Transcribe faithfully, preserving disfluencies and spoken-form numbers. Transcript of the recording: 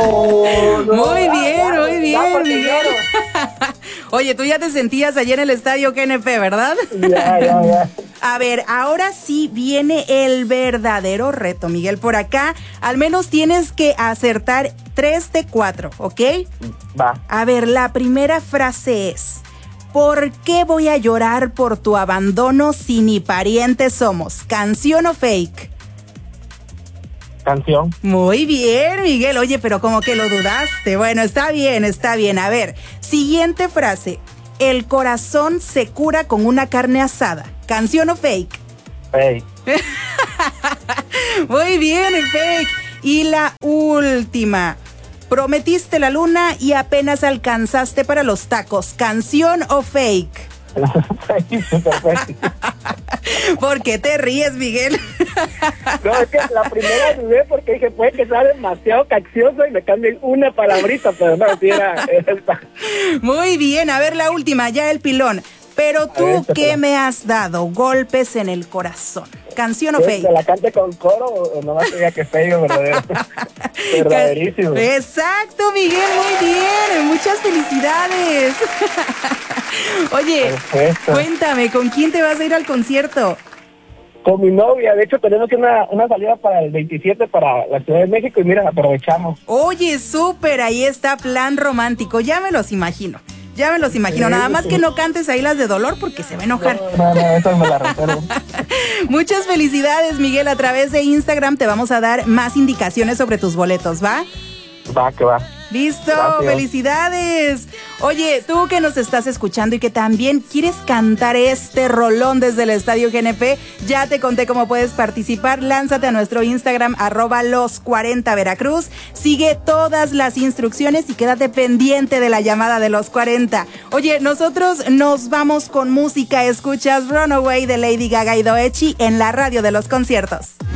No, no, muy ya, bien, ya, muy ya, bien, porque Miguel. Oye, tú ya te sentías allí en el estadio G N P, ¿verdad? Ya, ya, ya. A ver, ahora sí viene el verdadero reto, Miguel. Por acá, al menos tienes que acertar tres de cuatro, ¿ok? Va. A ver, la primera frase es: ¿por qué voy a llorar por tu abandono si ni parientes somos? ¿Canción o fake? Canción. Muy bien, Miguel. Oye, pero como que lo dudaste. Bueno, está bien, está bien. A ver, siguiente frase. El corazón se cura con una carne asada. ¿Canción o fake? Fake. Muy bien, fake. Y la última. Prometiste la luna y apenas alcanzaste para los tacos. ¿Canción o fake? Perfecto. ¿Por qué te ríes, Miguel? No, es que la primera dudé porque dije, puede que sea demasiado caccioso y me cambien una palabrita, pero no, sí era esta. Muy bien, a ver la última, ya el pilón. Pero tú, ver, ¿qué me has dado? Golpes en el corazón. ¿Canción o fake? ¿Se la cante con coro o nomás diga que fake o verdadero? Verdaderísimo. Exacto, Miguel, muy bien. Muchas felicidades. Oye, Perfecto. Cuéntame, ¿con quién te vas a ir al concierto? Con mi novia, de hecho tenemos una, una salida para el veintisiete para la Ciudad de México y mira, aprovechamos. Oye, súper, ahí está, plan romántico, ya me los imagino, ya me los imagino, Sí, nada más sí. que no cantes ahí las de dolor porque se va a enojar. No, no, no, eso me la reservo. Muchas felicidades, Miguel, a través de Instagram te vamos a dar más indicaciones sobre tus boletos, ¿va? Va, que va. Listo, Gracias. Felicidades. Oye, tú que nos estás escuchando y que también quieres cantar este rolón desde el Estadio G N P, ya te conté cómo puedes participar. Lánzate a nuestro Instagram, arroba los cuarenta Veracruz. Sigue todas las instrucciones y quédate pendiente de la llamada de los cuarenta. Oye, nosotros nos vamos con música. Escuchas Runaway de Lady Gaga y Doechii en la radio de los conciertos.